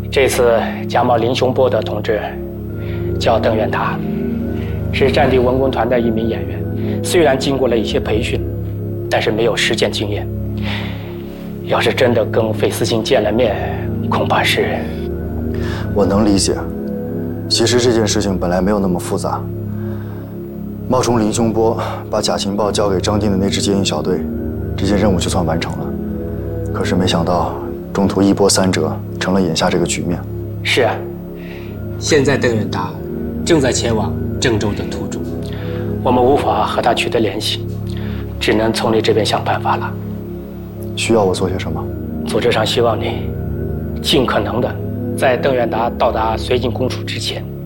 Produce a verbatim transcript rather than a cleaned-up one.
这次假冒林雄波的同志叫邓远达，是战地文工团的一名演员。虽然经过了一些培训，但是没有实践经验。要是真的跟费思清见了面，恐怕是…… 我能理解。其实这件事情本来没有那么复杂。冒充林雄波把假情报交给张丁的那支接应小队，这件任务就算完成了。可是没想到，中途一波三折，成了眼下这个局面。 是啊， 现在邓远达正在前往郑州的途中， 我们无法和他取得联系，只能从你这边想办法了。 需要我做些什么？ 组织上希望你尽可能的在邓远达到达绥靖公署之前，